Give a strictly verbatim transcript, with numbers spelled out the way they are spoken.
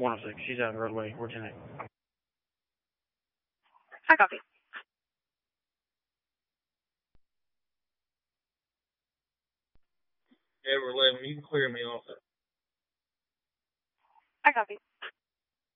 one oh six. She's out of the roadway. We're ten eight. I copy. Ever eleven, you can clear me off it. I copy.